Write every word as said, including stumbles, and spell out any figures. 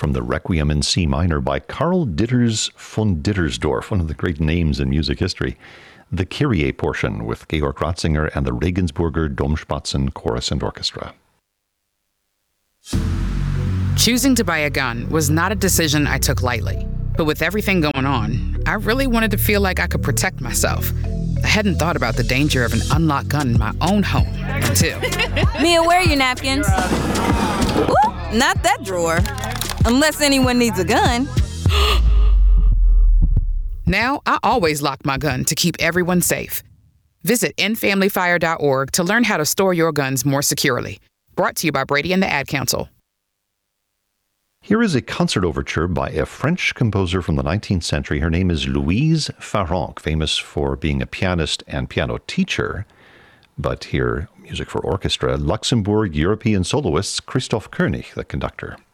from the Requiem in C minor by Karl Ditters von Dittersdorf, one of the great names in music history. The Kyrie portion with Georg Ratzinger and the Regensburger Domspatzen Chorus and Orchestra. Choosing to buy a gun was not a decision I took lightly. But with everything going on, I really wanted to feel like I could protect myself. I hadn't thought about the danger of an unlocked gun in my own home until... Mia, where are your napkins? Ooh, not that drawer. Unless anyone needs a gun. Now, I always lock my gun to keep everyone safe. Visit end family fire dot org to learn how to store your guns more securely. Brought to you by Brady and the Ad Council. Here is a concert overture by a French composer from the nineteenth century. Her name is Louise Farrenc, famous for being a pianist and piano teacher. But here, music for orchestra, Luxembourg European soloists, Christoph Koenig, the conductor.